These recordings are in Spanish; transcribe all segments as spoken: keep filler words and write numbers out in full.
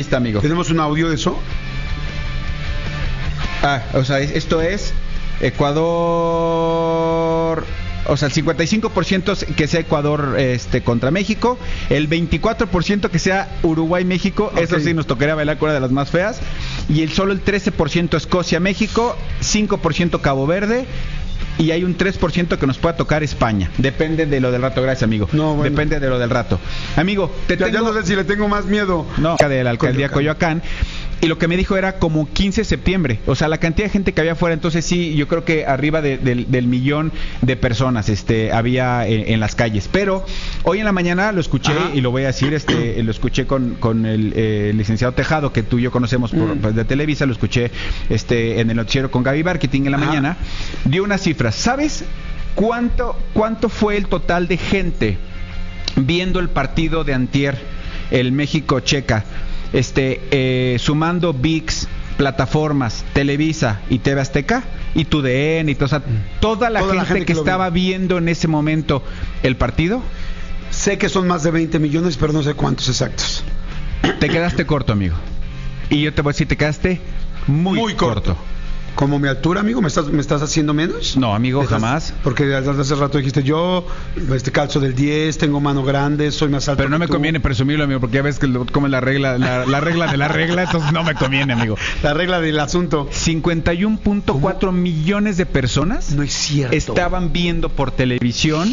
está, amigo. ¿Tenemos un audio de eso? Ah, o sea, esto es Ecuador... O sea, el cincuenta y cinco por ciento que sea Ecuador este, contra México, el veinticuatro por ciento que sea Uruguay-México, okay. Eso sí nos tocaría bailar con una de las más feas, y el solo el trece por ciento Escocia-México, cinco por ciento Cabo Verde, y hay un tres por ciento que nos pueda tocar España. Depende de lo del rato, gracias, amigo. No, bueno. Depende de lo del rato. Amigo, te ya, tengo... ya no sé si le tengo más miedo. No, de la alcaldía Coyoacán. Y lo que me dijo era como quince de septiembre. O sea, la cantidad de gente que había afuera, entonces sí, yo creo que arriba de, de, del millón de personas este, había en, en las calles. Pero hoy en la mañana lo escuché, ajá, y lo voy a decir, este, lo escuché con, con el eh, licenciado Tejado, que tú y yo conocemos por, mm. pues, de Televisa, lo escuché este, en el noticiero con Gaby Marketing en la ajá. mañana. Dio unas cifras. ¿Sabes cuánto, cuánto fue el total de gente viendo el partido de antier, el México-Checa? Este, eh, sumando V I X, plataformas, Televisa y T V Azteca y Tu D N y todo, o sea, toda la, toda gente, la gente que, que estaba viendo en ese momento el partido. Sé que son más de veinte millones, pero no sé cuántos exactos. Te quedaste corto, amigo. Y yo te voy a decir, te quedaste muy, muy corto. corto. ¿Como mi altura, amigo? ¿Me estás, me estás haciendo menos? No, amigo, ¿Estás? Jamás. Porque hace rato dijiste, yo este calzo del diez, tengo mano grande, soy más alto. Pero no me tú. conviene presumirlo, amigo, porque ya ves que como la regla, la, la regla de la regla, entonces no me conviene, amigo. La regla del asunto. cincuenta y uno punto cuatro millones de personas no es cierto. estaban viendo por televisión.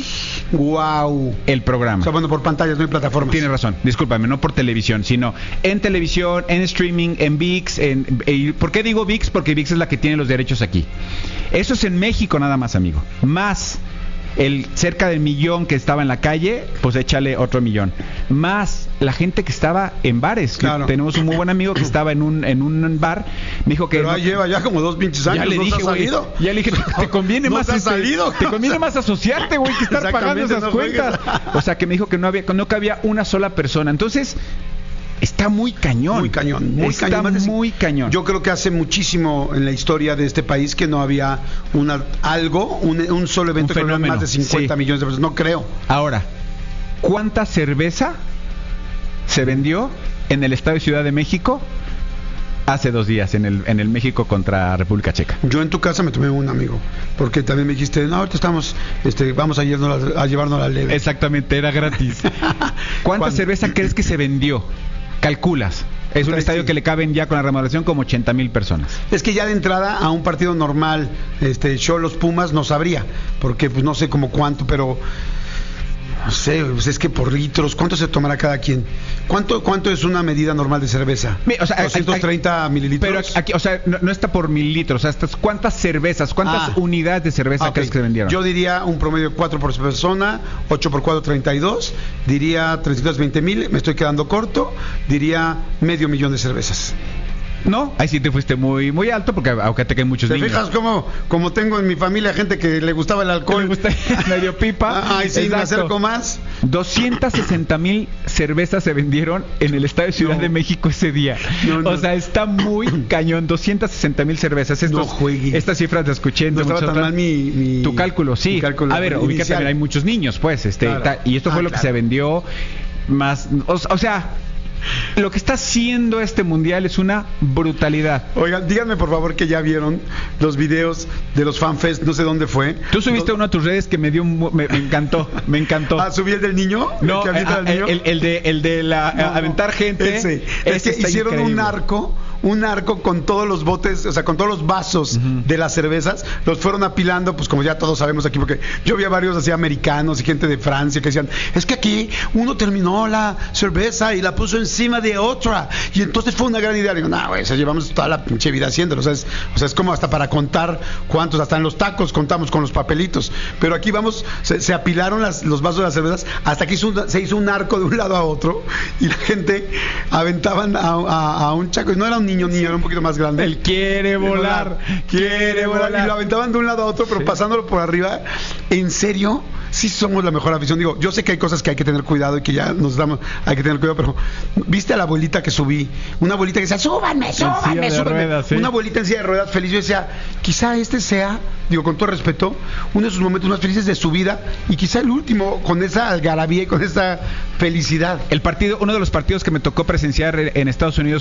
Wow. El programa. O sea, bueno, por pantallas, no hay plataformas. Tienes razón, discúlpame, no por televisión, sino en televisión, en streaming, en V I X. En, en, ¿Por qué digo V I X? Porque V I X es la que tiene los derechos aquí. Eso es en México nada más, amigo. Más el cerca del millón que estaba en la calle, pues échale otro millón. Más la gente que estaba en bares. Claro. Tenemos un muy buen amigo que estaba en un en un bar. Me dijo que pero no, ahí lleva ya como dos pinches años. Ya le ¿no dije, güey. Ya le dije, te conviene no más te, este, salido, te conviene más asociarte, güey, que estar pagando esas no cuentas. O sea, que me dijo que no había, que no cabía una sola persona. Entonces, está muy cañón. Muy cañón. Muy está cañón. muy cañón. Yo creo que hace muchísimo en la historia de este país que no había una algo, un, un solo evento un con más de cincuenta sí. millones de personas. No creo. Ahora, ¿cuánta cerveza se vendió en el Estadio Ciudad de México hace dos días en el en el México contra República Checa? Yo en tu casa me tomé un, amigo, porque también me dijiste, no, ahorita estamos, este, vamos a, irnos a, a llevarnos la leve. Exactamente, era gratis. ¿Cuánta ¿Cuándo? cerveza crees que se vendió? Calculas. Es un estadio sí. que le caben ya con la remodelación como ochenta mil personas. Es que ya de entrada a un partido normal, este, Xolos Pumas no sabría, porque pues no sé como cuánto, pero no sé, pues es que por litros, ¿cuánto se tomará cada quien? ¿Cuánto cuánto es una medida normal de cerveza? O sea, doscientos treinta mililitros. Pero aquí, o sea, no, no está por mililitros, o sea, ¿cuántas cervezas, cuántas ah. unidades de cerveza okay. crees que se vendieron? Yo diría un promedio de cuatro por persona, ocho por cuatro, treinta y dos, diría trescientos veinte mil, me estoy quedando corto, diría medio millón de cervezas. No, ahí sí te fuiste muy muy alto porque aunque te quedan muchos ¿Te niños. ¿Te fijas cómo, como tengo en mi familia gente que le gustaba el alcohol? Le gusta medio pipa. Ay, sí, me acerco más. doscientas sesenta mil cervezas se vendieron en el Estadio Ciudad no. de México ese día. No, no. O sea, está muy cañón. doscientas sesenta mil cervezas. Estos, no juegues. Estas cifras las escuché en no estaba tan mal mi, mi... Tu cálculo, sí. Cálculo a ver, ubícate, también hay muchos niños, pues. este claro. ta, Y esto fue ah, lo claro. que se vendió más... O, o sea... Lo que está haciendo este mundial es una brutalidad. Oigan, díganme por favor que ya vieron los videos de los FanFest, no sé dónde fue. Tú subiste no... uno a tus redes que me dio un, me, me encantó, me encantó. Ah, subí el del niño. No, el, el, el, niño? el, el de el de la no, aventar gente. Ese. Es que hicieron increíble. un arco. un arco con todos los botes, o sea, con todos los vasos uh-huh. de las cervezas, los fueron apilando, pues como ya todos sabemos aquí, porque yo vi a varios así americanos y gente de Francia que decían, es que aquí uno terminó la cerveza y la puso encima de otra, y entonces fue una gran idea. Digo, no, güey, o sea, llevamos toda la pinche vida haciéndolo, o sea, es, o sea, es como hasta para contar cuántos, hasta en los tacos contamos con los papelitos, pero aquí vamos, se, se apilaron las, los vasos de las cervezas, hasta que hizo un, se hizo un arco de un lado a otro, y la gente aventaban a, a, a un chaco, y no era un niño, niño, era un poquito más grande. Él quiere volar, volar quiere volar. volar. Y lo aventaban de un lado a otro, pero sí. pasándolo por arriba. ¿En serio? Sí somos la mejor afición. Digo, yo sé que hay cosas que hay que tener cuidado y que ya nos damos, hay que tener cuidado, pero ¿viste a la abuelita que subí? Una abuelita que decía, súbanme, súbanme, súbanme. Ruedas, ¿sí? Una abuelita en silla de ruedas feliz. Yo decía, quizá este sea, digo, con todo respeto, uno de sus momentos más felices de su vida y quizá el último, con esa algarabía y con esa felicidad. El partido, uno de los partidos que me tocó presenciar en Estados Unidos